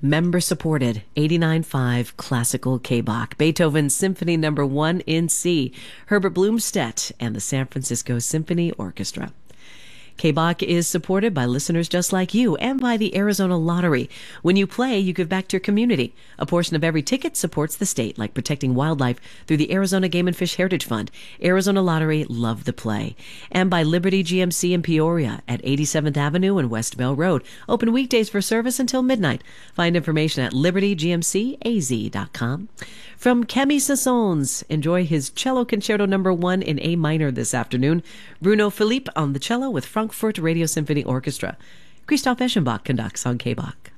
Member-supported 89.5 Classical K-Bach, Beethoven Symphony No. 1 in C, Herbert Blomstedt and the San Francisco Symphony Orchestra. K-Bach is supported by listeners just like you and by the Arizona Lottery. When you play, you give back to your community. A portion of every ticket supports the state, like protecting wildlife through the Arizona Game and Fish Heritage Fund. Arizona Lottery, love the play. And by Liberty GMC in Peoria at 87th Avenue and West Bell Road. Open weekdays for service until midnight. Find information at libertygmcaz.com. From Camille Saint-Saëns, enjoy his Cello Concerto No. 1 in A minor this afternoon. Bruno Philippe on the cello with Frankfurt Radio Symphony Orchestra. Christoph Eschenbach conducts on K-Bach.